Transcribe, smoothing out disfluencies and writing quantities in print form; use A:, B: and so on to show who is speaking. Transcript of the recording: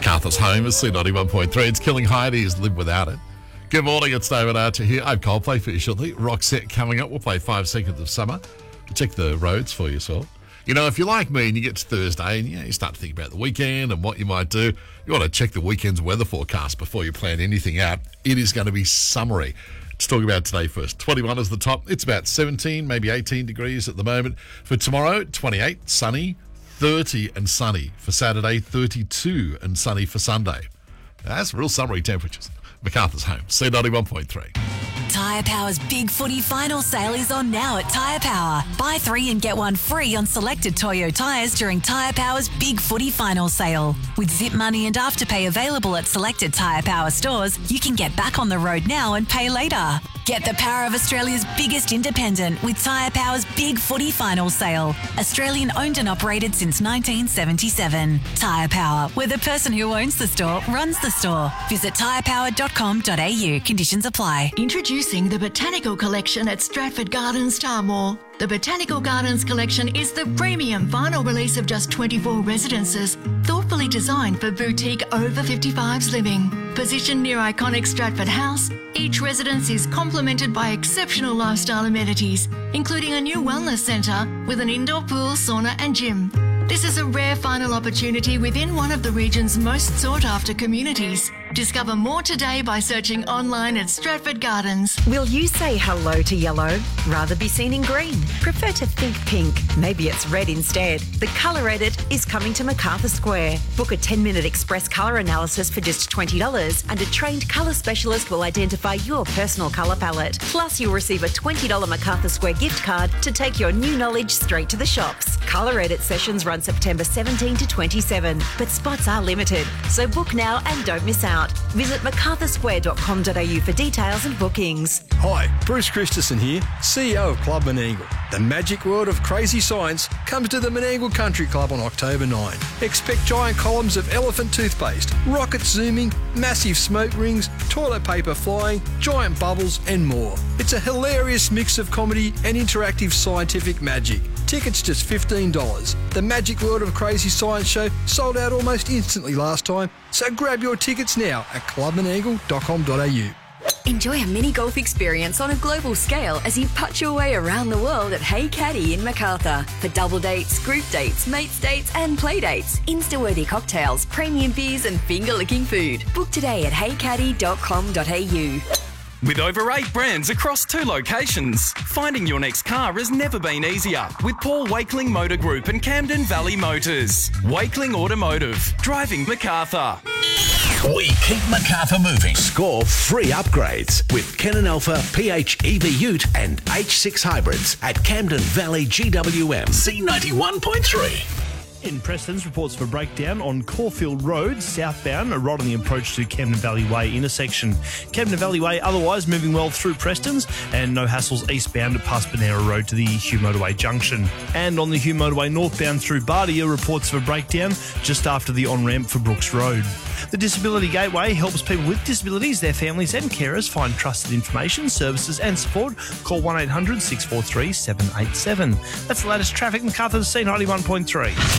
A: MacArthur's home is C91.3. It's Killing Heidi's Live Without It. Good morning, it's David Archer here. I have Coldplay for you shortly. Roxette coming up. We'll play 5 Seconds of Summer. Check the roads for yourself. You know, if you're like me and you get to Thursday and you start to think about the weekend and what you might do, you want to check the weekend's weather forecast before you plan anything out. It is going to be summery. Let's talk about today first. 21 is the top. It's about 17, maybe 18 degrees at the moment. For tomorrow, 28, sunny, 30 and sunny. For Saturday, 32 and sunny for Sunday. That's real summery temperatures. MacArthur's home, C91.3.
B: Tyre Power's Big Footy Final Sale is on now at Tyre Power. Buy 3 and get 1 free on selected Toyo tyres during Tyre Power's Big Footy Final Sale. With Zip Money and Afterpay available at selected Tyre Power stores, you can get back on the road now and pay later. Get the power of Australia's biggest independent with Tyre Power's Big Footy Final Sale. Australian owned and operated since 1977. Tyre Power, where the person who owns the store runs the store. Visit tyrepower.com.au. Conditions apply.
C: Introducing the Botanical Collection at Stratford Gardens Starmore. The Botanical Gardens Collection is the premium vinyl release of just 24 residences, thoughtfully designed for boutique over 55s living. Positioned near iconic Stratford House, each residence is complemented by exceptional lifestyle amenities, including a new wellness centre with an indoor pool, sauna and gym. This is a rare final opportunity within one of the region's most sought-after communities. Discover more today by searching online at Stratford Gardens.
D: Will you say hello to yellow? Rather be seen in green? Prefer to think pink? Maybe it's red instead. The Colour Edit is coming to MacArthur Square. Book a 10-minute express colour analysis for just $20 and a trained colour specialist will identify your personal colour palette. Plus, you'll receive a $20 MacArthur Square gift card to take your new knowledge straight to the shops. Colour Edit sessions run September 17 to 27, but spots are limited, so book now and don't miss out. Visit macarthursquare.com.au for details and bookings.
E: Hi, Bruce Christensen here, CEO of Club Menangle. The magic world of crazy science comes to the Menangle Country Club on October 9. Expect giant columns of elephant toothpaste, rockets zooming, massive smoke rings, toilet paper flying, giant bubbles and more. It's a hilarious mix of comedy and interactive scientific magic. Tickets just $15. The Magic World of Crazy Science show sold out almost instantly last time, so grab your tickets now at clubmenangle.com.au.
F: Enjoy a mini golf experience on a global scale as you putt your way around the world at Hey Caddy in MacArthur. For double dates, group dates, mates dates and play dates, Insta-worthy cocktails, premium beers and finger-licking food. Book today at heycaddy.com.au.
G: With over 8 brands across 2 locations, finding your next car has never been easier with Paul Wakeling Motor Group and Camden Valley Motors. Wakeling Automotive, driving MacArthur.
H: We keep MacArthur moving. Score free upgrades with Canon Alpha, PHEV Ute and H6 hybrids at Camden Valley GWM. C91.3.
I: In Preston's, reports of a breakdown on Caulfield Road, southbound, right on the approach to Camden Valley Way intersection. Camden Valley Way otherwise moving well through Preston's and no hassles eastbound past Banera Road to the Hugh Motorway junction. And on the Hugh Motorway northbound through Bardia, reports of a breakdown just after the on-ramp for Brooks Road. The Disability Gateway helps people with disabilities, their families and carers find trusted information, services and support. Call 1800 643 787. That's the latest traffic. MacArthur's C91.3.